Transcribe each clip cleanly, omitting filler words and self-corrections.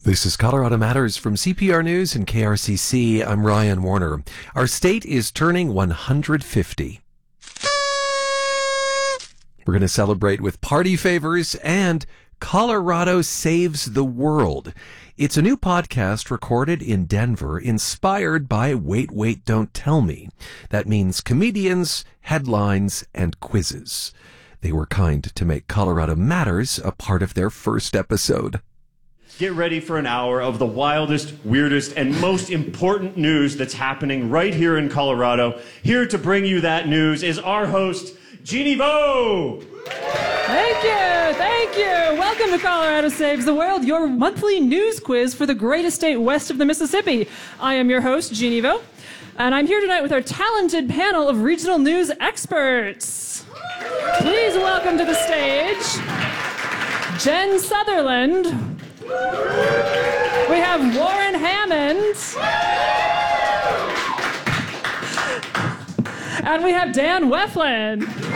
This is Colorado Matters from CPR News and KRCC. I'm Ryan Warner. Our state is turning 150. We're going to celebrate with party favors and Colorado Saves the World. It's a new podcast recorded in Denver, inspired by Wait, Wait, Don't Tell Me. That means comedians, headlines, and quizzes. They were kind to make Colorado Matters a part of their first episode. Get ready for an hour of the wildest, weirdest, and most important news that's happening right here in Colorado. Here to bring you that news is our host, Jeannie Vo. Thank you. Welcome to Colorado Saves the World, your monthly news quiz for the greatest state west of the Mississippi. I am your host, Jeannie Vo, and I'm here tonight with our talented panel of regional news experts. Please welcome to the stage Jen Sutherland. We have Warren Hammond. And we have Dan Weflin.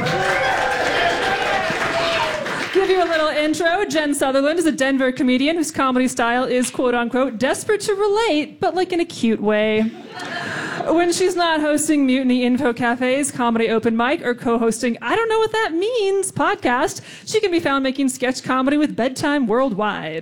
Give you a little intro. Jen Sutherland is a Denver comedian whose comedy style is, quote-unquote, desperate to relate, but like in a cute way. When she's not hosting Mutiny Info Cafe's comedy open mic or co-hosting I Don't Know What That Means podcast, she can be found making sketch comedy with Bedtime Worldwide.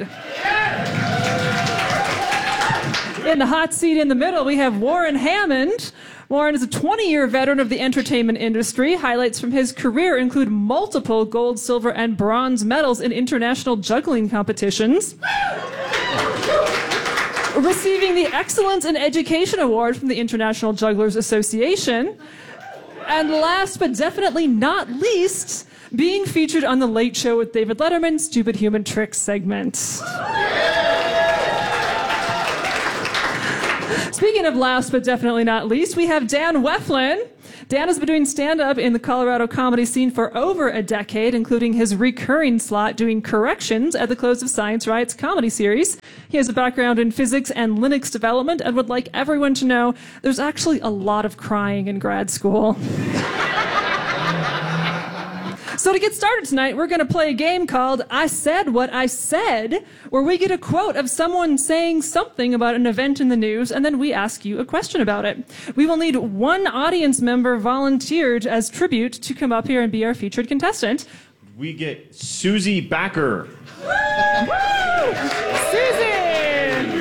In the hot seat in the middle, we have Warren Hammond. Warren is a 20-year veteran of the entertainment industry. Highlights from his career include multiple gold, silver, and bronze medals in international juggling competitions. Receiving the Excellence in Education Award from the International Jugglers Association. And last but definitely not least, being featured on The Late Show with David Letterman's Stupid Human Tricks segment. Speaking of last but definitely not least, we have Dan Weflin. Dan has been doing stand-up in the Colorado comedy scene for over a decade, including his recurring slot doing corrections at the close of Science Riot's comedy series. He has a background in physics and Linux development and would like everyone to know there's actually a lot of crying in grad school. So to get started tonight, we're going to play a game called I Said What I Said, where we get a quote of someone saying something about an event in the news, and then we ask you a question about it. We will need one audience member volunteered as tribute to come up here and be our featured contestant. We get Susie Backer. Susie!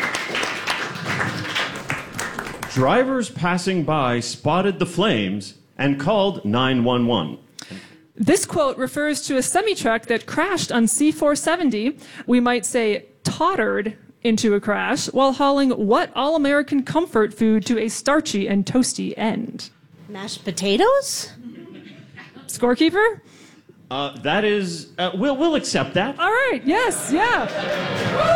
Drivers passing by spotted the flames and called 911. This quote refers to a semi-truck that crashed on C-470, we might say tottered into a crash, while hauling what all-American comfort food to a starchy and toasty end? Mashed potatoes? Scorekeeper? That is, we'll accept that. All right, yes, yeah.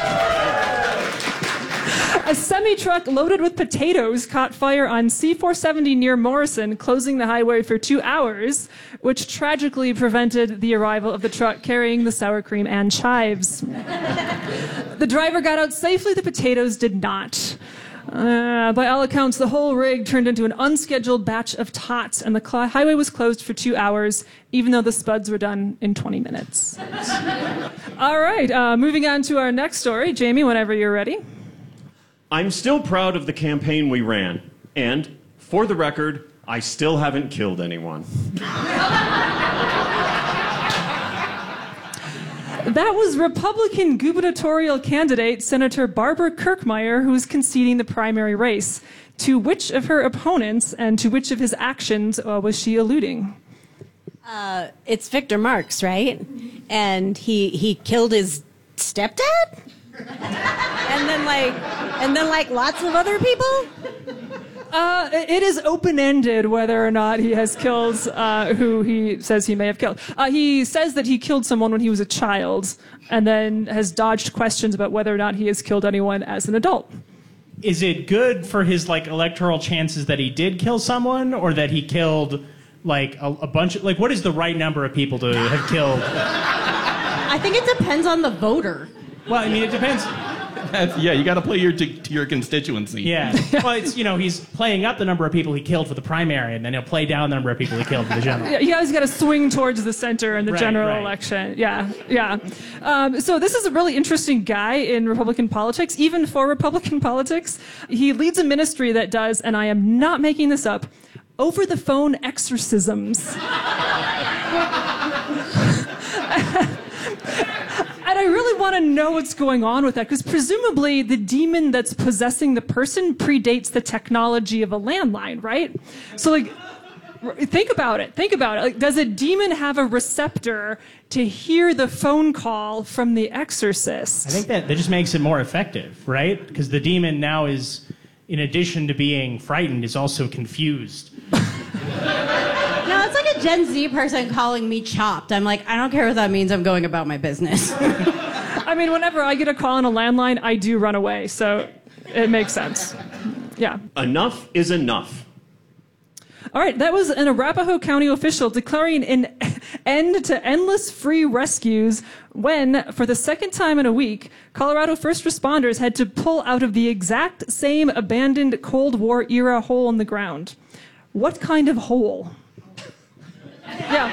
A semi-truck loaded with potatoes caught fire on C-470 near Morrison, closing the highway for 2 hours, which tragically prevented the arrival of the truck carrying the sour cream and chives. The driver got out safely, the potatoes did not. By all accounts, the whole rig turned into an unscheduled batch of tots, and the highway was closed for 2 hours, even though the spuds were done in 20 minutes. All right, moving on to our next story. Jamie, whenever you're ready. I'm still proud of the campaign we ran, and, for the record, I still haven't killed anyone. That was Republican gubernatorial candidate Senator Barbara Kirkmeyer, who was conceding the primary race. To which of her opponents and to which of his actions was she alluding? It's Victor Marx, right? And he killed his stepdad? And then lots of other people? It is open-ended whether or not he has killed who he says he may have killed. He says that he killed someone when he was a child, and then has dodged questions about whether or not he has killed anyone as an adult. Is it good for his electoral chances that he did kill someone, or that he killed a bunch of what is the right number of people to have killed? I think it depends on the voter. Well, I mean, it depends. You got to play to your constituency. Yeah. Well, it's, he's playing up the number of people he killed for the primary, and then he'll play down the number of people he killed for the general. Yeah, you guys got to swing towards the center in the general right. election. Yeah. So this is a really interesting guy in Republican politics, even for Republican politics. He leads a ministry that does, and I am not making this up, over-the-phone exorcisms. And I really want to know what's going on with that, because presumably the demon that's possessing the person predates the technology of a landline, right? So, think about it. Does a demon have a receptor to hear the phone call from the exorcist? I think that just makes it more effective, right? Because the demon now is, in addition to being frightened, is also confused. No, it's like a Gen Z person calling me chopped. I'm like, I don't care what that means. I'm going about my business. I mean, whenever I get a call on a landline, I do run away. So it makes sense. Yeah. Enough is enough. All right, that was an Arapahoe County official declaring an end to endless free rescues when, for the second time in a week, Colorado first responders had to pull out of the exact same abandoned Cold War-era hole in the ground. What kind of hole? Yeah.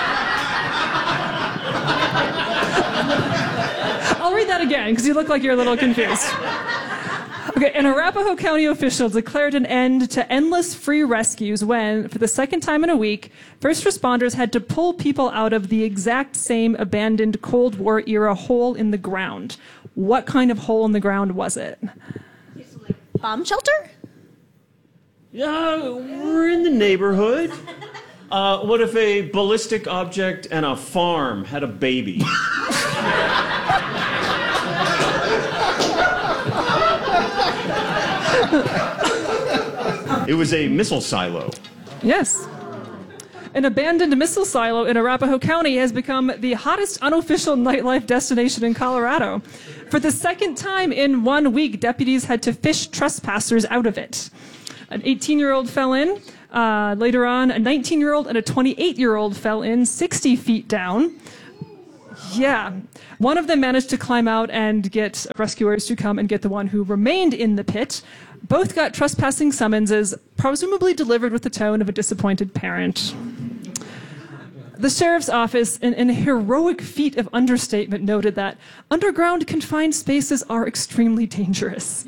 I'll read that again, because you look like you're a little confused. Okay, an Arapahoe County official declared an end to endless free rescues when, for the second time in a week, first responders had to pull people out of the exact same abandoned Cold War-era hole in the ground. What kind of hole in the ground was it? Bomb shelter? Yeah, we're in the neighborhood. What if a ballistic object and a farm had a baby? It was a missile silo. Yes. An abandoned missile silo in Arapahoe County has become the hottest unofficial nightlife destination in Colorado. For the second time in 1 week, deputies had to fish trespassers out of it. An 18-year-old fell in. Later on, a 19-year-old and a 28-year-old fell in 60 feet down. Yeah. One of them managed to climb out and get rescuers to come and get the one who remained in the pit. Both got trespassing summonses, presumably delivered with the tone of a disappointed parent. The sheriff's office, in a heroic feat of understatement, noted that underground confined spaces are extremely dangerous.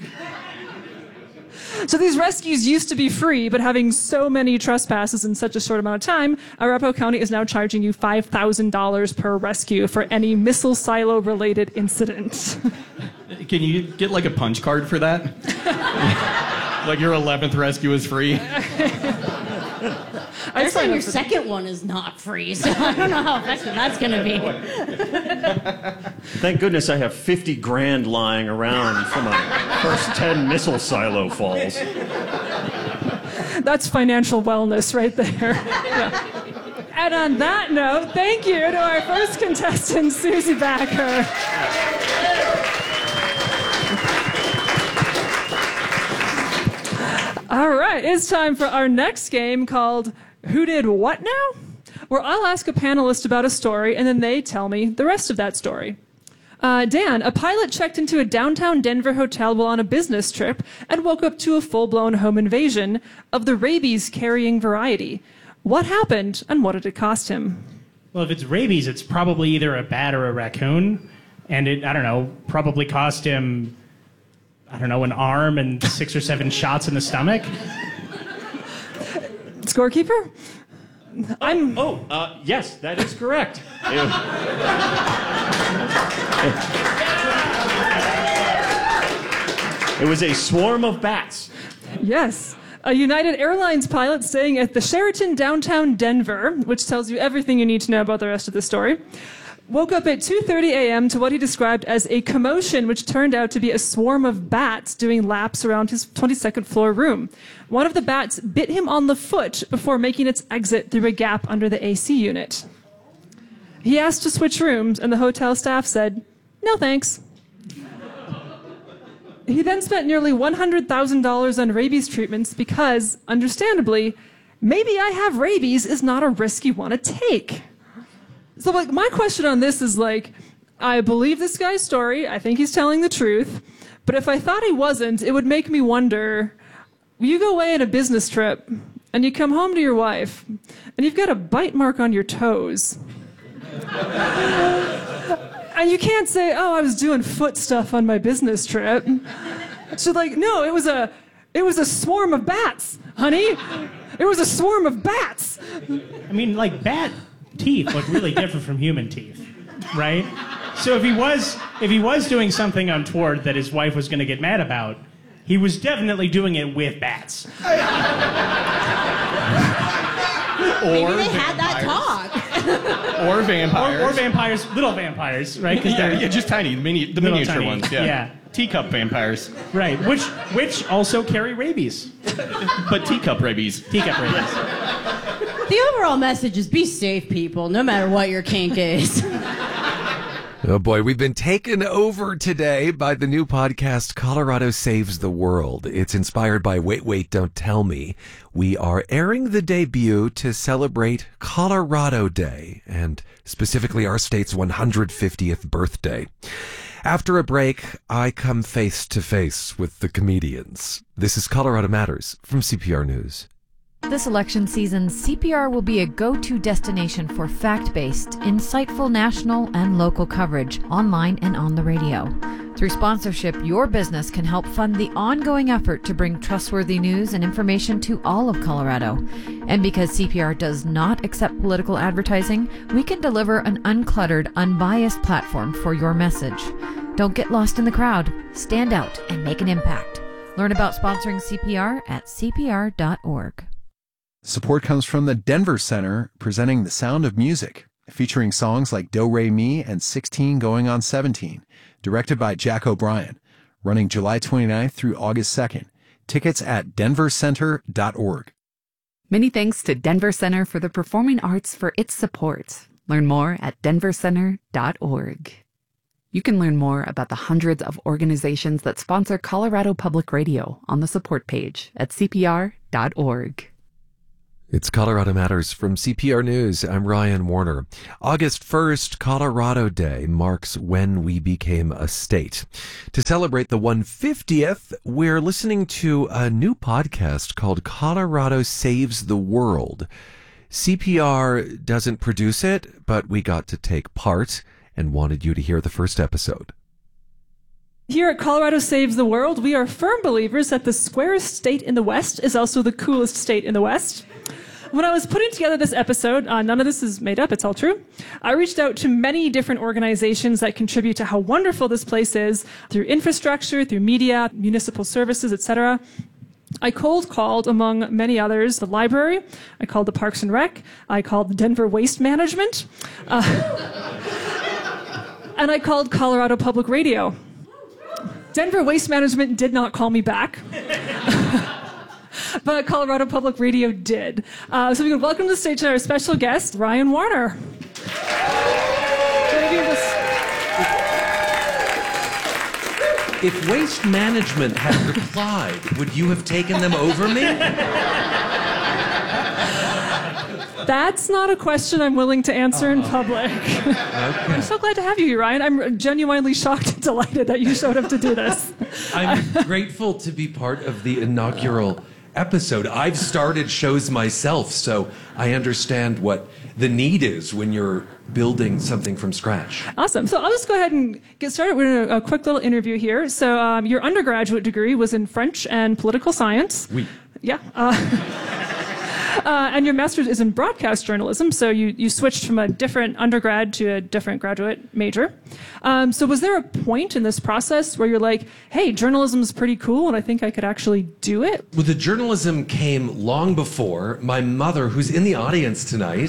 So these rescues used to be free, but having so many trespasses in such a short amount of time, Arapahoe County is now charging you $5,000 per rescue for any missile silo-related incident. Can you get like a punch card for that? Like your 11th rescue is free? They're saying your second one is not free, so I don't know how effective that's going to be. Thank goodness I have 50 grand lying around from my first 10 missile silo falls. That's financial wellness right there. Yeah. And on that note, thank you to our first contestant, Susie Backer. All right, it's time for our next game called Who Did What Now? Where I'll ask a panelist about a story and then they tell me the rest of that story. Dan, a pilot checked into a downtown Denver hotel while on a business trip and woke up to a full-blown home invasion of the rabies-carrying variety. What happened and what did it cost him? Well, if it's rabies, it's probably either a bat or a raccoon. And it, probably cost him, an arm and 6 or 7 shots in the stomach. Scorekeeper? Yes, that is correct. It was a swarm of bats. Yes. A United Airlines pilot staying at the Sheraton downtown Denver, which tells you everything you need to know about the rest of the story, woke up at 2:30 a.m. to what he described as a commotion, which turned out to be a swarm of bats doing laps around his 22nd floor room. One of the bats bit him on the foot before making its exit through a gap under the AC unit. He asked to switch rooms, and the hotel staff said, "No thanks." He then spent nearly $100,000 on rabies treatments because, understandably, maybe I have rabies is not a risk you want to take. So, my question on this is, I believe this guy's story. I think he's telling the truth. But if I thought he wasn't, it would make me wonder, you go away on a business trip and you come home to your wife and you've got a bite mark on your toes. And you can't say, oh, I was doing foot stuff on my business trip. She's like, no, it was a swarm of bats, honey. It was a swarm of bats. I mean, like, bat teeth look really different from human teeth, right? So if he was doing something untoward that his wife was going to get mad about, he was definitely doing it with bats. Maybe they had that talk. Or vampires. Or vampires, little vampires, right? Yeah, just tiny, the miniature tiny, ones. yeah. Teacup vampires. Right, which also carry rabies. But teacup rabies. Teacup rabies. The overall message is be safe, people, no matter what your kink is. Oh boy, we've been taken over today by the new podcast, Colorado Saves the World. It's inspired by Wait, Wait, Don't Tell Me. We are airing the debut to celebrate Colorado Day, and specifically our state's 150th birthday. After a break, I come face to face with the comedians. This is Colorado Matters from CPR News. This election season, CPR will be a go-to destination for fact-based, insightful national and local coverage, online and on the radio. Through sponsorship, your business can help fund the ongoing effort to bring trustworthy news and information to all of Colorado. And because CPR does not accept political advertising, we can deliver an uncluttered, unbiased platform for your message. Don't get lost in the crowd. Stand out and make an impact. Learn about sponsoring CPR at cpr.org. Support comes from the Denver Center, presenting The Sound of Music, featuring songs like Do Re Mi and 16 Going on 17, directed by Jack O'Brien, running July 29th through August 2nd. Tickets at denvercenter.org. Many thanks to Denver Center for the Performing Arts for its support. Learn more at denvercenter.org. You can learn more about the hundreds of organizations that sponsor Colorado Public Radio on the support page at cpr.org. It's Colorado Matters from CPR News. I'm Ryan Warner. August 1st, Colorado Day, marks when we became a state. To celebrate the 150th, we're listening to a new podcast called Colorado Saves the World. CPR doesn't produce it, but we got to take part and wanted you to hear the first episode. Here at Colorado Saves the World, we are firm believers that the squarest state in the West is also the coolest state in the West. When I was putting together this episode, none of this is made up, it's all true. I reached out to many different organizations that contribute to how wonderful this place is through infrastructure, through media, municipal services, etc. I cold called, among many others, the library. I called the Parks and Rec. I called the Denver Waste Management. And I called Colorado Public Radio. Denver Waste Management did not call me back. But Colorado Public Radio did. So we can welcome to the stage our special guest, Ryan Warner. If Waste Management had replied, would you have taken them over me? That's not a question I'm willing to answer in public. Okay. I'm so glad to have you here, Ryan. I'm genuinely shocked and delighted that you showed up to do this. I'm grateful to be part of the inaugural episode. I've started shows myself, so I understand what the need is when you're building something from scratch. Awesome. So I'll just go ahead and get started with a quick little interview here. So your undergraduate degree was in French and political science. Oui. Yeah. And your master's is in broadcast journalism, so you switched from a different undergrad to a different graduate major. So was there a point in this process where you're like, hey, journalism is pretty cool and I think I could actually do it? Well, the journalism came long before. My mother, who's in the audience tonight,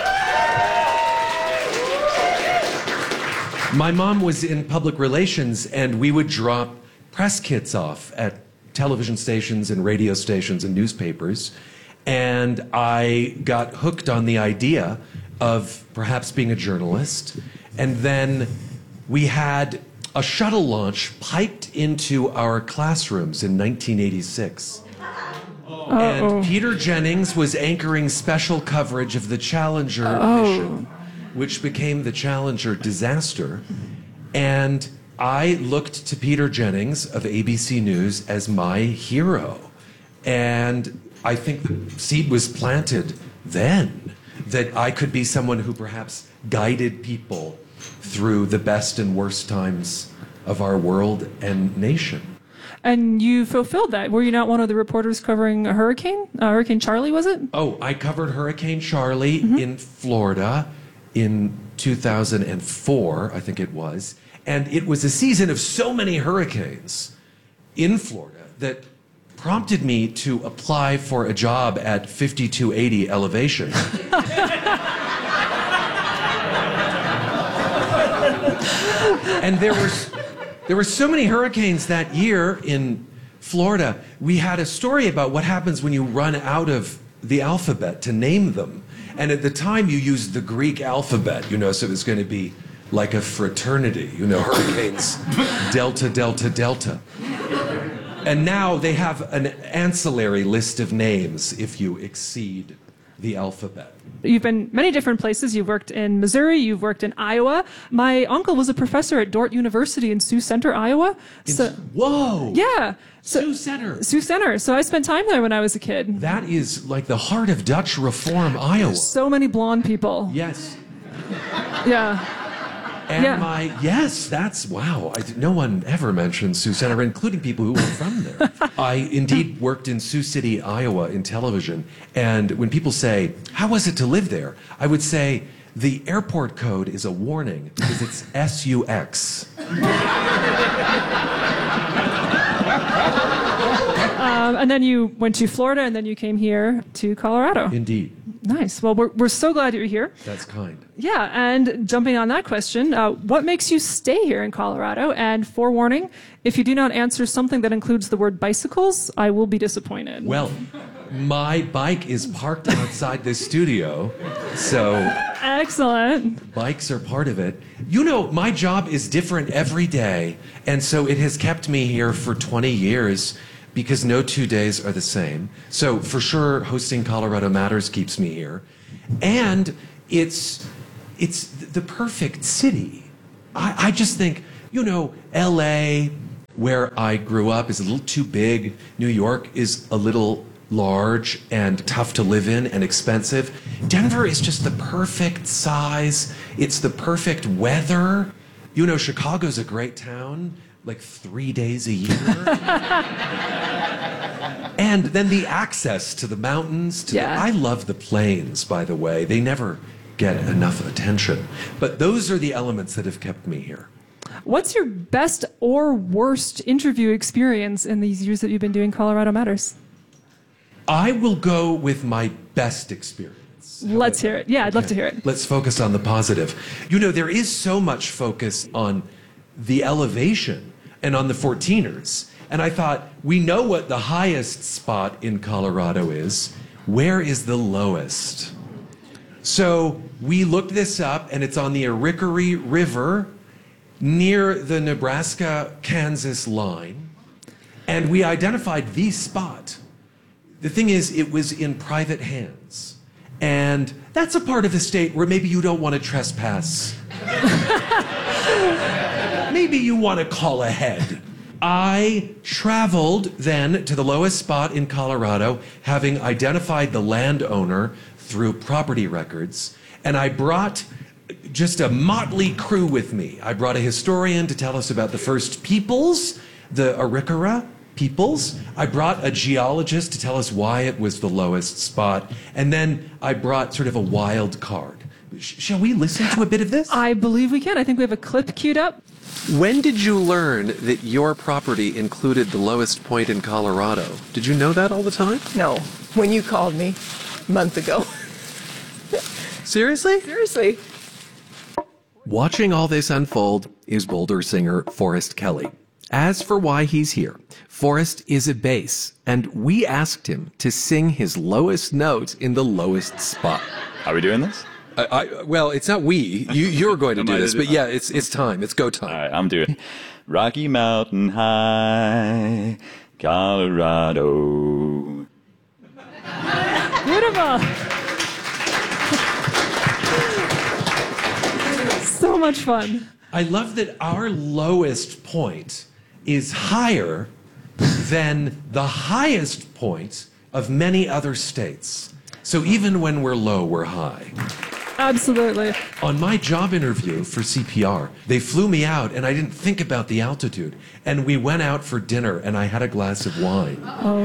my mom was in public relations, and we would drop press kits off at television stations and radio stations and newspapers. And I got hooked on the idea of perhaps being a journalist. And then we had a shuttle launch piped into our classrooms in 1986. And Peter Jennings was anchoring special coverage of the Challenger mission, which became the Challenger disaster. And I looked to Peter Jennings of ABC News as my hero. And I think the seed was planted then that I could be someone who perhaps guided people through the best and worst times of our world and nation. And you fulfilled that. Were you not one of the reporters covering a hurricane? Hurricane Charlie, was it? Oh, I covered Hurricane Charlie in Florida in 2004, I think it was. And it was a season of so many hurricanes in Florida that prompted me to apply for a job at 5280 elevation. And there were so many hurricanes that year in Florida. We had a story about what happens when you run out of the alphabet to name them. And at the time you used the Greek alphabet, so it was going to be like a fraternity, hurricanes, delta, delta, delta. And now they have an ancillary list of names if you exceed the alphabet. You've been many different places. You've worked in Missouri. You've worked in Iowa. My uncle was a professor at Dordt University in Sioux Center, Iowa. Whoa! Yeah. Sioux Center. Sioux Center. So I spent time there when I was a kid. That is like the heart of Dutch Reform, Iowa. So many blonde people. Yes. Yeah. And wow. No one ever mentioned Sioux Center, including people who were from there. I indeed worked in Sioux City, Iowa in television. And when people say, how was it to live there? I would say, the airport code is a warning because it's SUX. And then you went to Florida, and then you came here to Colorado. Indeed. Nice. Well, we're so glad you're here. That's kind. Yeah, and jumping on that question, what makes you stay here in Colorado? And forewarning, if you do not answer something that includes the word bicycles, I will be disappointed. Well, my bike is parked outside this studio, so... Excellent. Bikes are part of it. My job is different every day, and so it has kept me here for 20 years because no 2 days are the same. So for sure, hosting Colorado Matters keeps me here. And it's the perfect city. I just think, L.A., where I grew up, is a little too big. New York is a little large and tough to live in and expensive. Denver is just the perfect size. It's the perfect weather. Chicago's a great town, like 3 days a year. And then the access to the mountains. I love the plains, by the way. They never get enough attention. But those are the elements that have kept me here. What's your best or worst interview experience in these years that you've been doing Colorado Matters? I will go with my best experience. Let's hear it. Yeah, I'd love to hear it. Let's focus on the positive. There is so much focus on the elevation and on the 14ers. And I thought, we know what the highest spot in Colorado is. Where is the lowest? So we looked this up, and it's on the Arickaree River near the Nebraska-Kansas line. And we identified the spot. The thing is, it was in private hands. And that's a part of the state where maybe you don't want to trespass. Maybe you want to call ahead. I traveled then to the lowest spot in Colorado, having identified the landowner through property records, and I brought just a motley crew with me. I brought a historian to tell us about the first peoples, the Arikara peoples. I brought a geologist to tell us why it was the lowest spot, and then I brought sort of a wild card. Shall we listen to a bit of this? I believe we can. I think we have a clip queued up. When did you learn that your property included the lowest point in Colorado? Did you know that all the time? No. When you called me a month ago. Seriously? Seriously. Watching all this unfold is Boulder singer Forrest Kelly. As for why he's here, Forrest is a bass, and we asked him to sing his lowest note in the lowest spot. Are we doing this? Well, it's not we. You're going to do this, but yeah, it's time. It's go time. All right, I'm doing Rocky Mountain High, Colorado. Beautiful. So much fun. I love that our lowest point is higher than the highest point of many other states. So even when we're low, we're high. Absolutely. On my job interview for CPR, they flew me out and I didn't think about the altitude. And we went out for dinner and I had a glass of wine.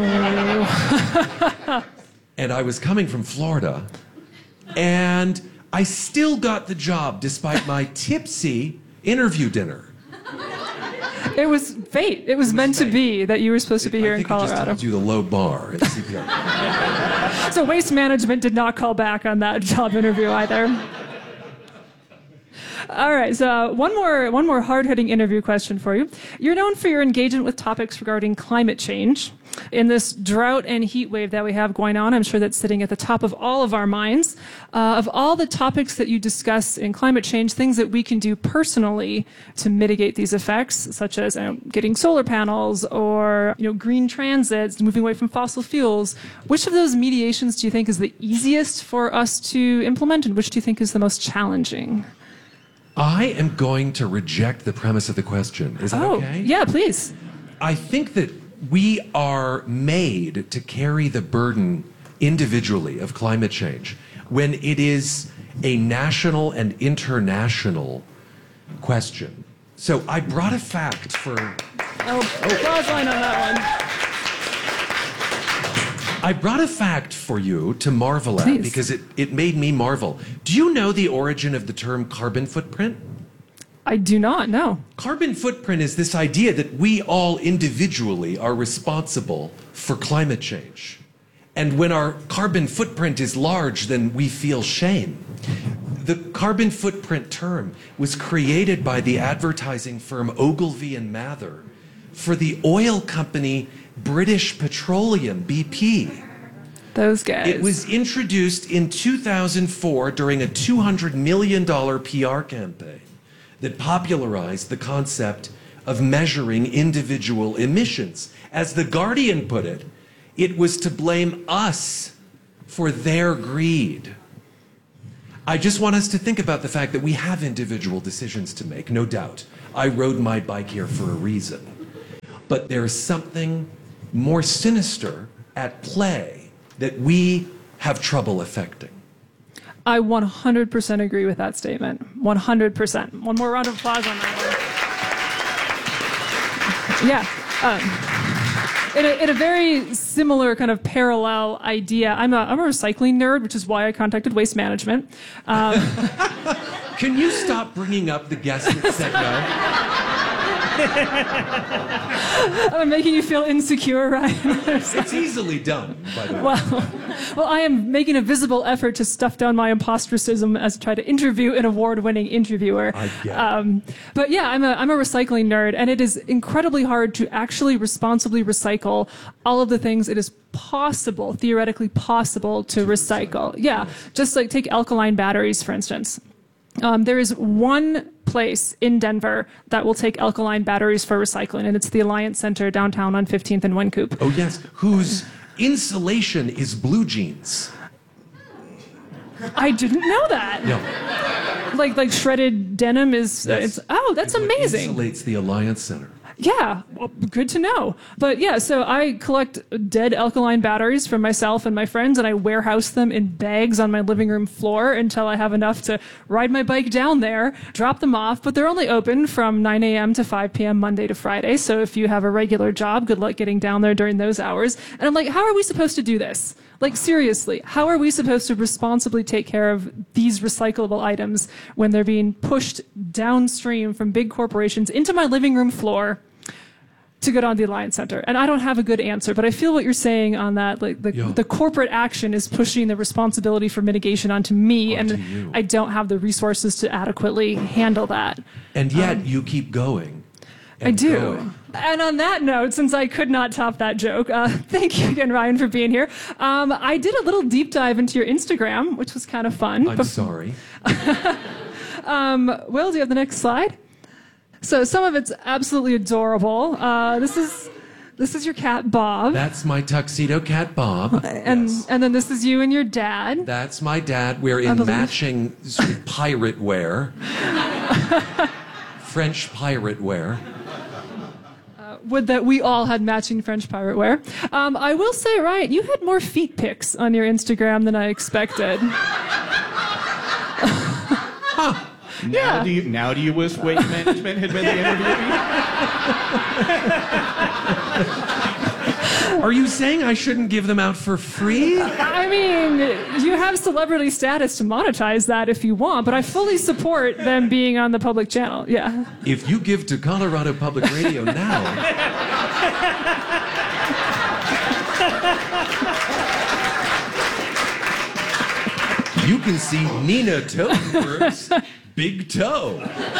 Oh. And I was coming from Florida. And I still got the job despite my tipsy interview dinner. It was fate. It was meant to be that you were supposed to be here in Colorado. I just told you the low bar at CPR. So Waste Management did not call back on that job interview either. All right, so one more hard-hitting interview question for you. You're known for your engagement with topics regarding climate change. In this drought and heat wave that we have going on, I'm sure that's sitting at the top of all of our minds. Of all the topics that you discuss in climate change, things that we can do personally to mitigate these effects, such as getting solar panels or green transits, moving away from fossil fuels, which of those mediations do you think is the easiest for us to implement, and which do you think is the most challenging? I am going to reject the premise of the question. Is that okay? Yeah, please. I think that we are made to carry the burden individually of climate change when it is a national and international question. So I brought a fact for... Applause line on that one. I brought a fact for you to marvel at because it made me marvel. Do you know the origin of the term carbon footprint? I do not know. Carbon footprint is this idea that we all individually are responsible for climate change. And when our carbon footprint is large, then we feel shame. The carbon footprint term was created by the advertising firm Ogilvy and Mather for the oil company British Petroleum, BP. Those guys. It was introduced in 2004 during a $200 million PR campaign that popularized the concept of measuring individual emissions. As The Guardian put it, it was to blame us for their greed. I just want us to think about the fact that we have individual decisions to make, no doubt. I rode my bike here for a reason. But there's something more sinister at play that we have trouble affecting. I 100% agree with that statement. 100%. One more round of applause on that one. Yeah. In a very similar kind of parallel idea, I'm a recycling nerd, which is why I contacted Waste Management. Can you stop bringing up the guest that said no? I'm making you feel insecure, Ryan. It's easily done, by the way. Well, I am making a visible effort to stuff down my impostricism as I try to interview an award-winning interviewer. I get it. But yeah, I'm a recycling nerd, and it is incredibly hard to actually responsibly recycle all of the things it is possible, theoretically possible, to recycle. Yeah, just like take alkaline batteries, for instance. There is one place in Denver that will take alkaline batteries for recycling, and it's the Alliance Center downtown on 15th and Wynkoop. Oh, yes. Whose insulation is blue jeans. I didn't know that. No. Like shredded denim is... that's amazing. It insulates the Alliance Center. Yeah, well, good to know. But yeah, so I collect dead alkaline batteries from myself and my friends, and I warehouse them in bags on my living room floor until I have enough to ride my bike down there, drop them off. But they're only open from 9 a.m. to 5 p.m. Monday to Friday. So if you have a regular job, good luck getting down there during those hours. And I'm like, how are we supposed to do this? Like, seriously, how are we supposed to responsibly take care of these recyclable items when they're being pushed downstream from big corporations into my living room floor to go down the Alliance Center? And I don't have a good answer, but I feel what you're saying on that. Like the corporate action is pushing the responsibility for mitigation onto me, and I don't have the resources to adequately handle that. And yet you keep going. I do. Going. And on that note, since I could not top that joke, thank you again, Ryan, for being here. I did a little deep dive into your Instagram, which was kind of fun. I'm sorry. Will, do you have the next slide? So some of it's absolutely adorable. This is your cat, Bob. That's my tuxedo cat, Bob. And then this is you and your dad. That's my dad. We're in matching sort of pirate wear. French pirate wear. Would that we all had matching French pirate wear. I will say, Ryan, you had more feet pics on your Instagram than I expected. Now do you wish weight management had been the interview? Are you saying I shouldn't give them out for free? I mean, you have celebrity status to monetize that if you want, but I fully support them being on the public channel. Yeah. If you give to Colorado Public Radio now... you can see Nina Totenberg's big toe.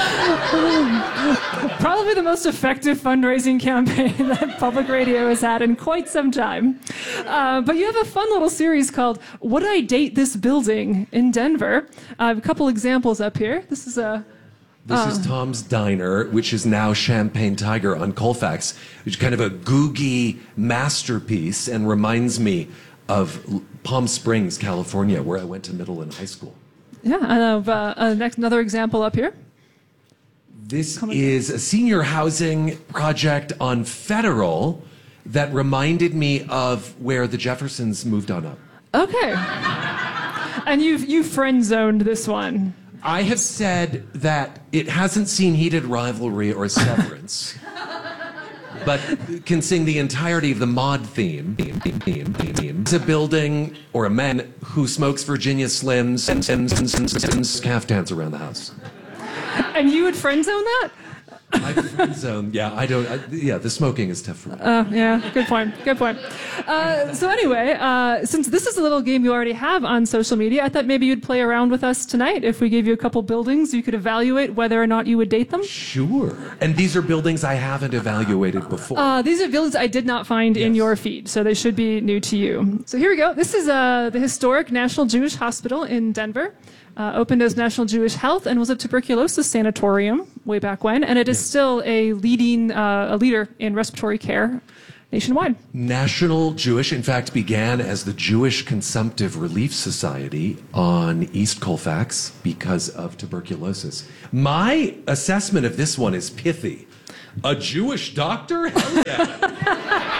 Probably the most effective fundraising campaign that public radio has had in quite some time. But you have a fun little series called Would I Date This Building in Denver? I have a couple examples up here. This is Tom's Diner, which is now Champagne Tiger on Colfax, which is kind of a googie masterpiece and reminds me of Palm Springs, California, where I went to middle and high school. Yeah, I have another example up here. This is a senior housing project on Federal that reminded me of where the Jeffersons moved on up. Okay. And you friend zoned this one. I have said that it hasn't seen Heated Rivalry or Severance, but can sing the entirety of the Mod theme. It's a building or a man who smokes Virginia Slims and caftans around the house. And you would friend zone that? I friend zone. Yeah, the smoking is tough for me. Yeah, good point. So anyway, since this is a little game you already have on social media, I thought maybe you'd play around with us tonight. If we gave you a couple buildings, you could evaluate whether or not you would date them. Sure. And these are buildings I haven't evaluated before. These are buildings I did not find in your feed, so they should be new to you. So here we go. This is the historic National Jewish Hospital in Denver. Opened as National Jewish Health and was a tuberculosis sanatorium way back when, and it is still a leader in respiratory care nationwide. National Jewish, in fact, began as the Jewish Consumptive Relief Society on East Colfax because of tuberculosis. My assessment of this one is pithy. A Jewish doctor? Hell yeah.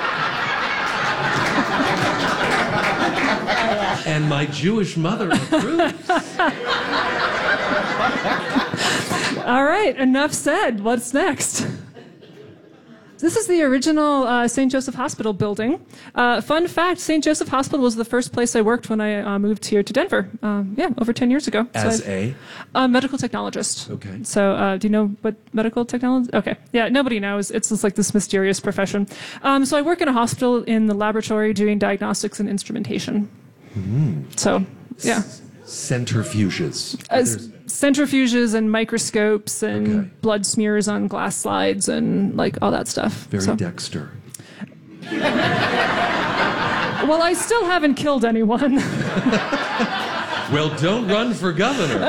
And my Jewish mother approves. All right, enough said. What's next? This is the original St. Joseph Hospital building. Fun fact, St. Joseph Hospital was the first place I worked when I moved here to Denver. Over 10 years ago. As a medical technologist. Okay. So do you know what medical technology? Okay. Yeah, nobody knows. It's just like this mysterious profession. So I work in a hospital in the laboratory doing diagnostics and instrumentation. So, yeah. Centrifuges. Centrifuges and microscopes and blood smears on glass slides and like all that stuff. Very Dexter. Well, I still haven't killed anyone. Well, don't run for governor.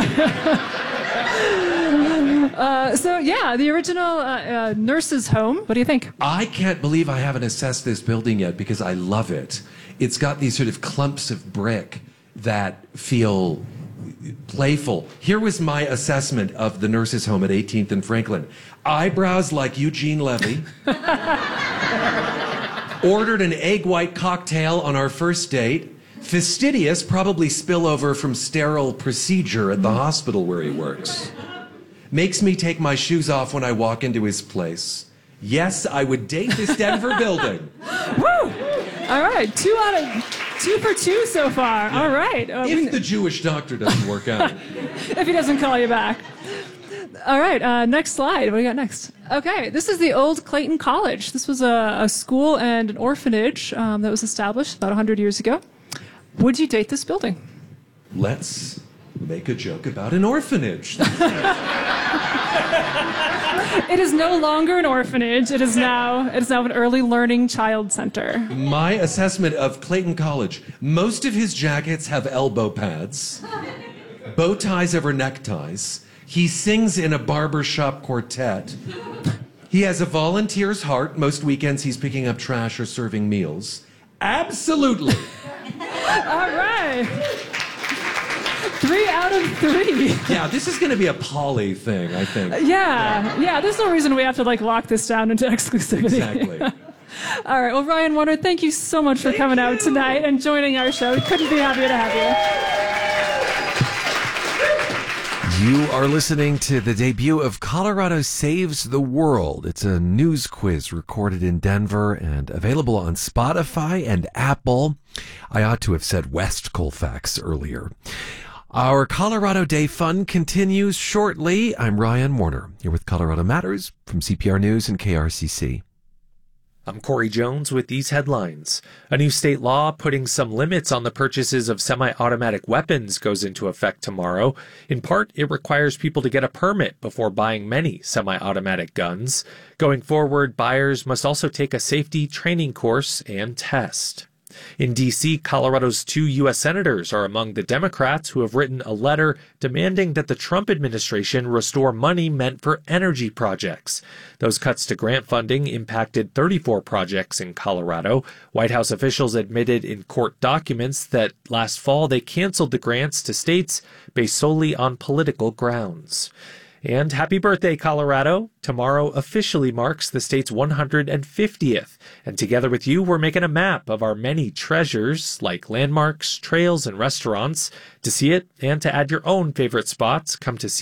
The original nurse's home. What do you think? I can't believe I haven't assessed this building yet because I love it. It's got these sort of clumps of brick that feel playful. Here was my assessment of the nurse's home at 18th and Franklin. Eyebrows like Eugene Levy. Ordered an egg white cocktail on our first date. Fastidious, probably spillover from sterile procedure at the hospital where he works. Makes me take my shoes off when I walk into his place. Yes, I would date this Denver building. Woo! All right, 2 for 2 so far. Yeah. All right. If the Jewish doctor doesn't work out. If he doesn't call you back. All right, next slide. What do you got next? Okay, this is the old Clayton College. This was a school and an orphanage that was established about 100 years ago. Would you date this building? Let's make a joke about an orphanage. It is no longer an orphanage. It is now an early learning child center. My assessment of Clayton College, most of his jackets have elbow pads, bow ties over neckties. He sings in a barbershop quartet. He has a volunteer's heart. Most weekends he's picking up trash or serving meals. Absolutely. All right. 3 out of 3. Yeah, this is going to be a poly thing, I think. Yeah. There's no reason we have to lock this down into exclusivity. Exactly. All right. Well, Ryan Warner, thank you so much for coming out tonight and joining our show. We couldn't be happier to have you. You are listening to the debut of Colorado Saves the World. It's a news quiz recorded in Denver and available on Spotify and Apple. I ought to have said West Colfax earlier. Our Colorado Day fun continues shortly. I'm Ryan Warner, here with Colorado Matters from CPR News and KRCC. I'm Corey Jones with these headlines. A new state law putting some limits on the purchases of semi-automatic weapons goes into effect tomorrow. In part, it requires people to get a permit before buying many semi-automatic guns. Going forward, buyers must also take a safety training course and test. In D.C., Colorado's 2 U.S. senators are among the Democrats who have written a letter demanding that the Trump administration restore money meant for energy projects. Those cuts to grant funding impacted 34 projects in Colorado. White House officials admitted in court documents that last fall they canceled the grants to states based solely on political grounds. And happy birthday, Colorado. Tomorrow officially marks the state's 150th. And together with you, we're making a map of our many treasures like landmarks, trails, and restaurants. To see it and to add your own favorite spots, come to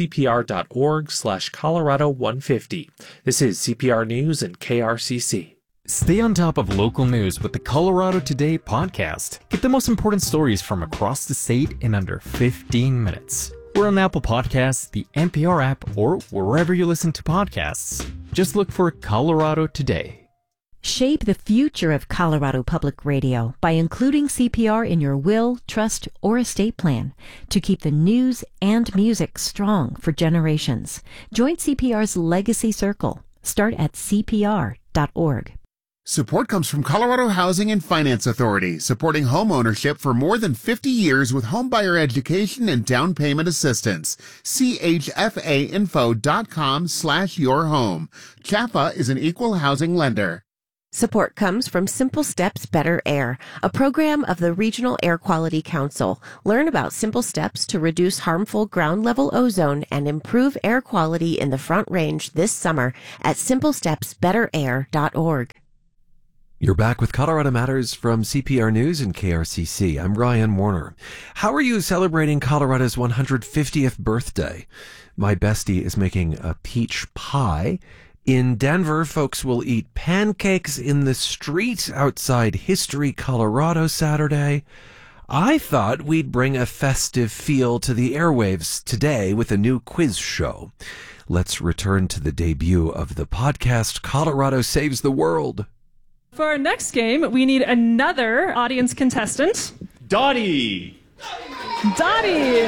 cpr.org/Colorado150. This is CPR News and KRCC. Stay on top of local news with the Colorado Today podcast. Get the most important stories from across the state in under 15 minutes. We're on Apple Podcasts, the NPR app, or wherever you listen to podcasts. Just look for Colorado Today. Shape the future of Colorado Public Radio by including CPR in your will, trust, or estate plan to keep the news and music strong for generations. Join CPR's Legacy Circle. Start at CPR.org. Support comes from Colorado Housing and Finance Authority, supporting home ownership for more than 50 years with homebuyer education and down payment assistance. chfainfo.com/yourhome. CHFA is an equal housing lender. Support comes from Simple Steps Better Air, a program of the Regional Air Quality Council. Learn about simple steps to reduce harmful ground-level ozone and improve air quality in the Front Range this summer at simplestepsbetterair.org. You're back with Colorado Matters from CPR News and KRCC. I'm Ryan Warner. How are you celebrating Colorado's 150th birthday? My bestie is making a peach pie. In Denver, folks will eat pancakes in the street outside History Colorado Saturday. I thought we'd bring a festive feel to the airwaves today with a new quiz show. Let's return to the debut of the podcast Colorado Saves the World. For our next game, we need another audience contestant. Dottie! Dottie!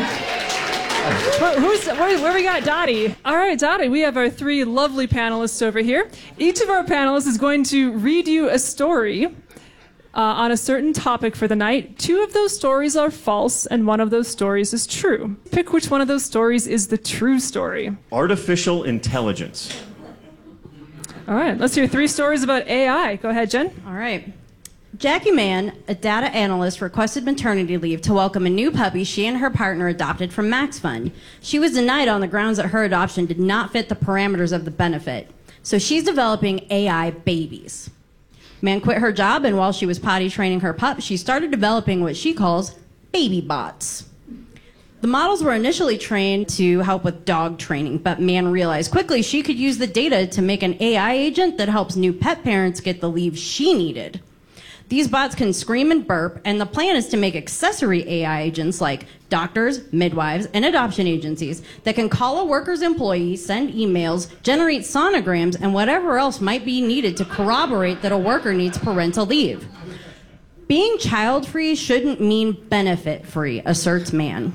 Where we got Dottie? All right, Dottie, we have our 3 lovely panelists over here. Each of our panelists is going to read you a story on a certain topic for the night. 2 of those stories are false, and 1 of those stories is true. Pick which one of those stories is the true story. Artificial intelligence. All right, let's hear 3 stories about AI. Go ahead, Jen. All right. Jackie Mann, a data analyst, requested maternity leave to welcome a new puppy she and her partner adopted from Max Fund. She was denied on the grounds that her adoption did not fit the parameters of the benefit. So she's developing AI babies. Mann quit her job, and while she was potty training her pup, she started developing what she calls baby bots. The models were initially trained to help with dog training, but Mann realized quickly she could use the data to make an AI agent that helps new pet parents get the leave she needed. These bots can scream and burp, and the plan is to make accessory AI agents like doctors, midwives, and adoption agencies that can call a worker's employee, send emails, generate sonograms, and whatever else might be needed to corroborate that a worker needs parental leave. Being child-free shouldn't mean benefit-free, asserts Mann.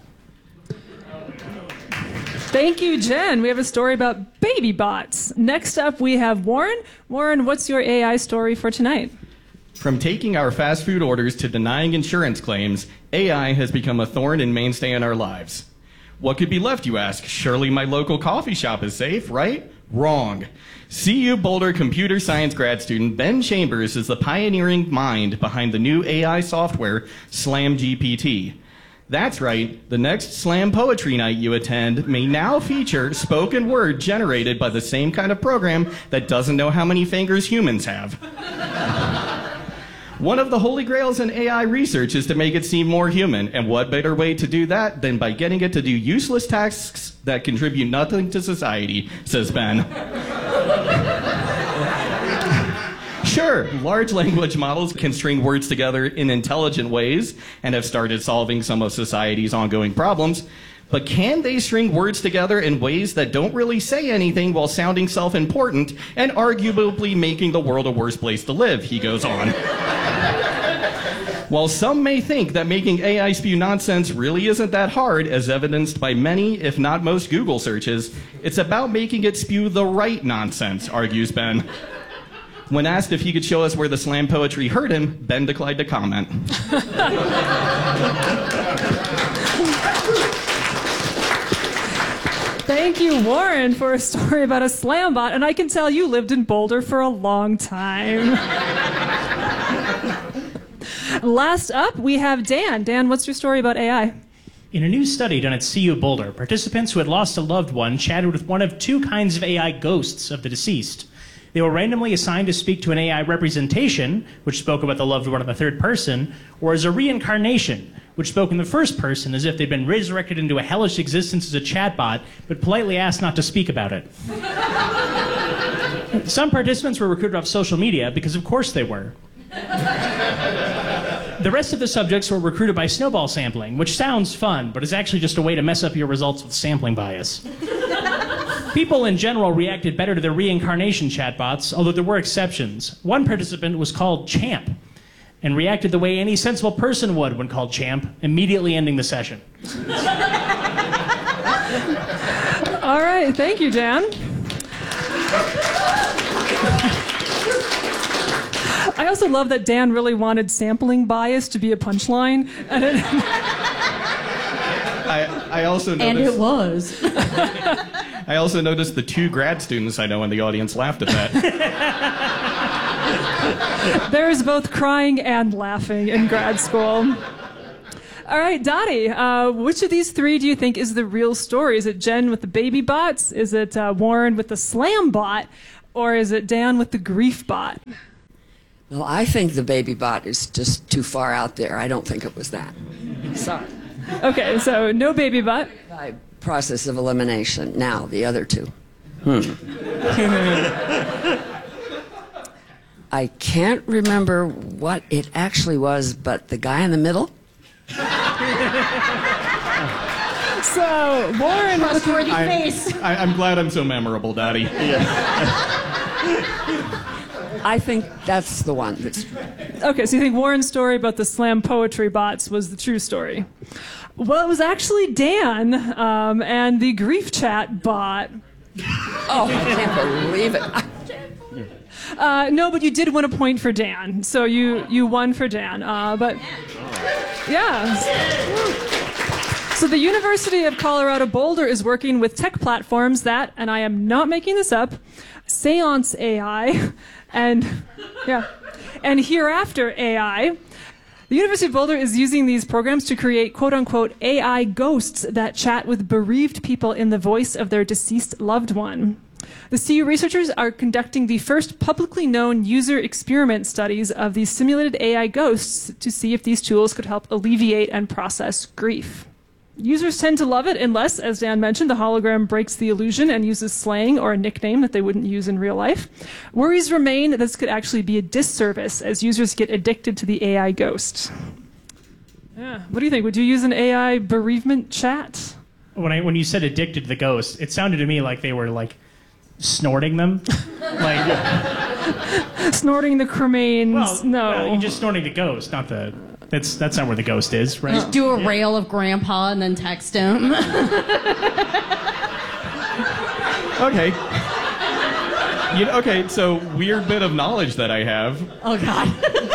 Thank you, Jen. We have a story about baby bots. Next up, we have Warren. Warren, what's your AI story for tonight? From taking our fast food orders to denying insurance claims, AI has become a thorn and mainstay in our lives. What could be left, you ask? Surely my local coffee shop is safe, right? Wrong. CU Boulder computer science grad student Ben Chambers is the pioneering mind behind the new AI software, SlamGPT. That's right, the next slam poetry night you attend may now feature spoken word generated by the same kind of program that doesn't know how many fingers humans have. One of the holy grails in AI research is to make it seem more human, and what better way to do that than by getting it to do useless tasks that contribute nothing to society, says Ben. Sure, large language models can string words together in intelligent ways and have started solving some of society's ongoing problems, but can they string words together in ways that don't really say anything while sounding self-important and arguably making the world a worse place to live, he goes on. While some may think that making AI spew nonsense really isn't that hard, as evidenced by many, if not most, Google searches, it's about making it spew the right nonsense, argues Ben. When asked if he could show us where the slam poetry hurt him, Ben declined to comment. Thank you, Warren, for a story about a slam bot, and I can tell you lived in Boulder for a long time. Last up, we have Dan. Dan, what's your story about AI? In a new study done at CU Boulder, participants who had lost a loved one chatted with one of two kinds of AI ghosts of the deceased. They were randomly assigned to speak to an AI representation, which spoke about the loved one in the third person, or as a reincarnation, which spoke in the first person as if they'd been resurrected into a hellish existence as a chatbot, but politely asked not to speak about it. Some participants were recruited off social media because of course they were. The rest of the subjects were recruited by snowball sampling, which sounds fun, but is actually just a way to mess up your results with sampling bias. People in general reacted better to their reincarnation chatbots, although there were exceptions. One participant was called Champ and reacted the way any sensible person would when called Champ, immediately ending the session. All right, thank you, Dan. I also love that Dan really wanted sampling bias to be a punchline. And I also noticed... And it was. I also noticed the two grad students I know in the audience laughed at that. There's both crying and laughing in grad school. All right, Dottie, which of these three do you think is the real story? Is it Jen with the baby bots? Is it Warren with the slam bot? Or is it Dan with the grief bot? Well, I think the baby bot is just too far out there. I don't think it was that. Sorry. Okay, so no baby bot. By process of elimination. Now, the other two. I can't remember what it actually was, but the guy in the middle? So, Warren with the face. I'm glad I'm so memorable, Daddy. I think that's the one. Okay, so you think Warren's story about the slam poetry bots was the true story? Well, it was actually Dan and the grief chat bot. Oh, I can't believe it. No, but you did win a point for Dan. So you won for Dan. But yeah. So the University of Colorado Boulder is working with tech platforms that, and I am not making this up, Seance AI and Hereafter AI. The University of Boulder is using these programs to create quote-unquote AI ghosts that chat with bereaved people in the voice of their deceased loved one. The CU researchers are conducting the first publicly known user experiment studies of these simulated AI ghosts to see if these tools could help alleviate and process grief. Users tend to love it unless, as Dan mentioned, the hologram breaks the illusion and uses slang or a nickname that they wouldn't use in real life. Worries remain that this could actually be a disservice as users get addicted to the AI ghost. Yeah. What do you think? Would you use an AI bereavement chat? When you said addicted to the ghost, it sounded to me like they were like snorting them. Like snorting the cremains. Well, you're just snorting the ghost, not the... That's not where the ghost is, right? Just do a rail of Grandpa and then text him. Okay. Okay, so weird bit of knowledge that I have. Oh, God.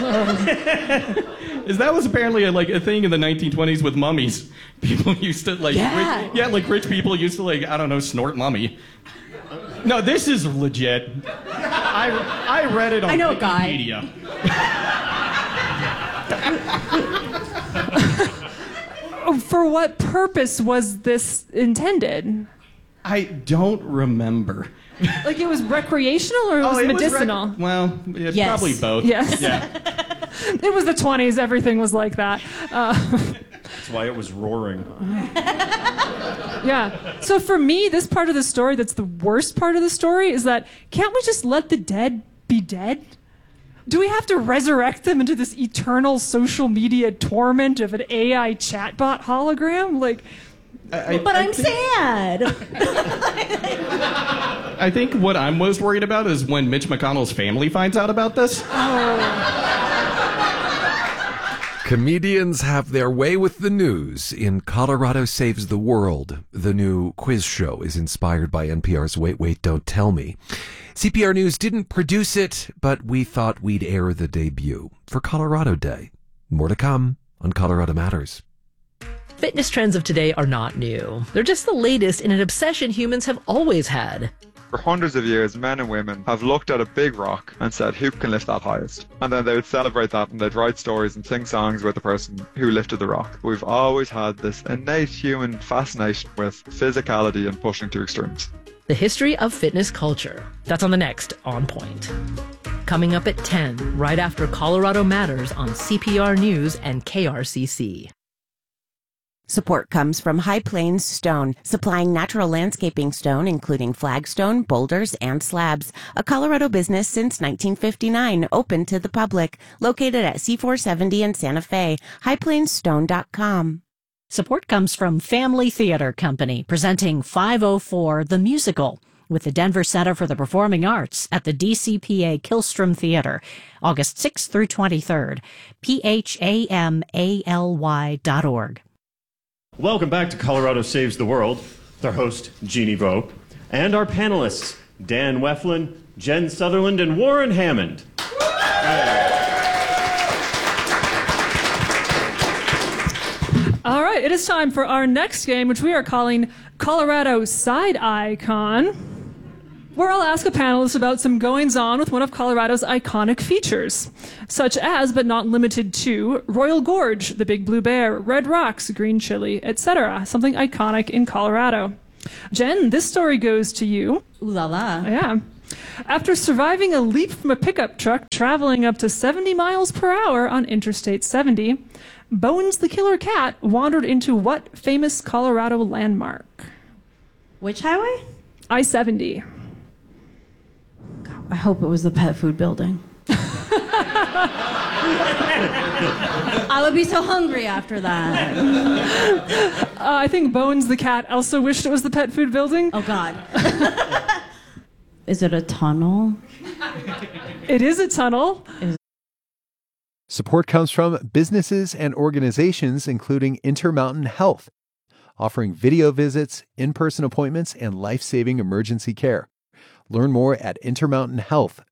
Is that was apparently a thing in the 1920s with mummies. People used to, rich people used to, snort mummy. No, this is legit. I read it on Wikipedia. For what purpose was this intended? I don't remember. Like it was recreational or it was medicinal? Well, Yes. probably both. Yes. Yeah. It was the 20s. Everything was like that. That's why it was roaring. Yeah. So for me, this part of the story that's the worst part of the story is that can't we just let the dead be dead? Do we have to resurrect them into this eternal social media torment of an AI chatbot hologram? Like, but I'm sad. I think what I'm most worried about is when Mitch McConnell's family finds out about this. Comedians have their way with the news in Colorado Saves the World. The new quiz show is inspired by NPR's Wait, Wait, Don't Tell Me. CPR News didn't produce it, but we thought we'd air the debut for Colorado Day. More to come on Colorado Matters. Fitness trends of today are not new. They're just the latest in an obsession humans have always had. For hundreds of years, men and women have looked at a big rock and said, who can lift that highest? And then they would celebrate that and they'd write stories and sing songs about the person who lifted the rock. We've always had this innate human fascination with physicality and pushing to extremes. The history of fitness culture. That's on the next On Point. Coming up at 10, right after Colorado Matters on CPR News and KRCC. Support comes from High Plains Stone, supplying natural landscaping stone, including flagstone, boulders, and slabs. A Colorado business since 1959, open to the public. Located at C470 in Santa Fe. highplainsstone.com. Support comes from Family Theater Company, presenting 504 The Musical, with the Denver Center for the Performing Arts at the DCPA Killstrom Theater, August 6th through 23rd. PHAMALY.org. Welcome back to Colorado Saves the World with our host, Jeannie Vo, and our panelists, Dan Weflin, Jen Sutherland, and Warren Hammond. All right, it is time for our next game, which we are calling Colorado Side Icon, where I'll ask a panelist about some goings-on with one of Colorado's iconic features, such as, but not limited to, Royal Gorge, the Big Blue Bear, Red Rocks, Green Chili, etc. Something iconic in Colorado. Jen, this story goes to you. Ooh la la. Yeah. After surviving a leap from a pickup truck traveling up to 70 miles per hour on Interstate 70, Bones the Killer Cat wandered into what famous Colorado landmark? Which highway? I-70. I hope it was the pet food building. I would be so hungry after that. I think Bones the cat also wished it was the pet food building. Oh, God. Is it a tunnel? It is a tunnel. Support comes from businesses and organizations, including Intermountain Health, offering video visits, in-person appointments, and life-saving emergency care. Learn more at intermountainhealth.com.